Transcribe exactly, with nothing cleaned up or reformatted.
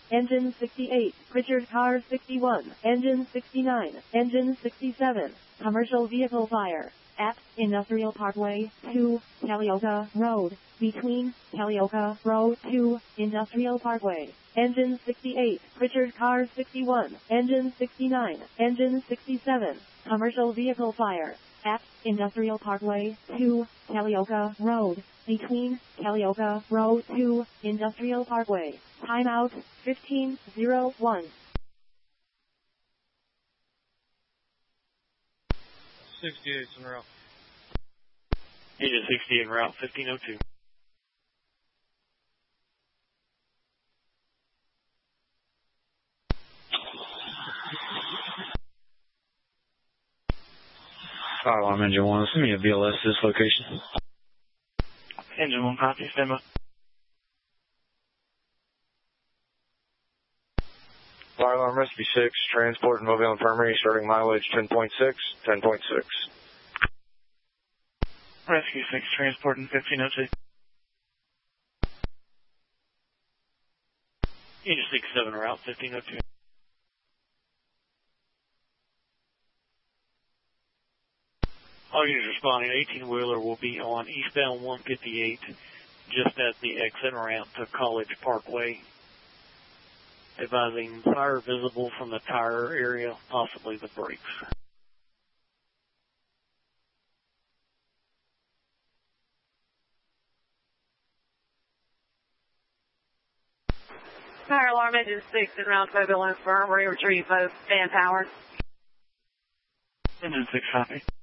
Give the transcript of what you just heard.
Engine sixty-eight, Pritchard car sixty-one, Engine sixty-nine, Engine sixty-seven, Commercial Vehicle Fire, at Industrial Parkway, two, Callioca Road, between Callioca Road, two, Industrial Parkway. Engine sixty-eight, Pritchard car sixty-one, Engine sixty-nine, Engine sixty-seven, Commercial Vehicle Fire, at Industrial Parkway, two, Callioca Road, between Callioca Road, two, Industrial Parkway. Timeout, fifteen oh one. sixty-eight en route. Engine sixty en route, fifteen oh two. Fire alarm engine one, send me a V L S to this location. Engine one, copy, stand by. Fire alarm Rescue six, transport and mobile infirmary, starting mileage ten point six, ten point six. Rescue six, transporting fifteen oh two. Engine sixty-seven route, fifteen oh two. All units responding, eighteen-wheeler will be on eastbound one fifty-eight, just at the exit ramp to College Parkway. Advising fire visible from the tire area, possibly the brakes. Fire alarm engine six en route to Mobile Infirmary, retrieve both manpower. Engine six, copy.